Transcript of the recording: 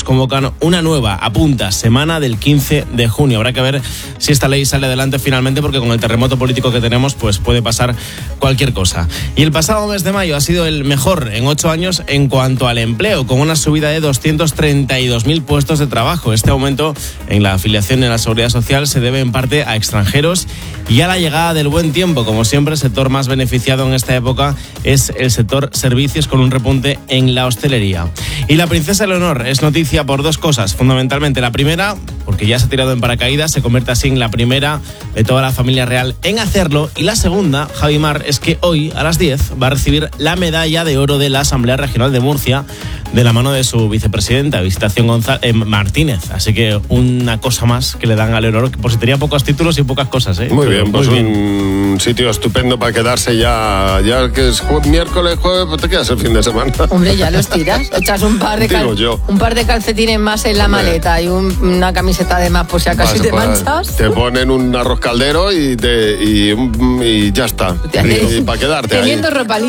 convocan una nueva, apunta, semana del 15 de junio. Habrá que ver si esta ley sale adelante finalmente, porque con el terremoto político que tenemos, pues puede pasar cualquier cosa. Y el pasado mes de mayo ha sido el mejor en 8 años en cuanto al empleo, con una subida de 232.000 puestos de trabajo. Este aumento en la afiliación en la Seguridad Social se debe en parte a extranjeros y a la llegada del buen tiempo. Como siempre, el sector más beneficiado en esta época es el sector servicios, con un repunte en la hostelería. Y la princesa Leonor es noticia por dos cosas, fundamentalmente. La primera, porque ya se ha tirado en paracaídas, se convierte así en la primera de toda la familia real en hacerlo. Y la segunda, Javi Mar, es que hoy a las 10 va a recibir la medalla de oro de la Asamblea Regional de Murcia, de la mano de su vicepresidenta, Visitación Martínez. Así que una cosa más que le dan a Leonor, por si tenía pocos títulos y pocas cosas, ¿eh? Muy bien, pues un sitio estupendo para quedarse ya que es miércoles, jueves, pues te quedas el fin de semana. Hombre, ya los tiras, echas un par de calcetines más en la maleta y una camiseta de más por si acaso te manchas. Te ponen un arroz caldero y ya está. Y para quedarte teniendo ahí. ropa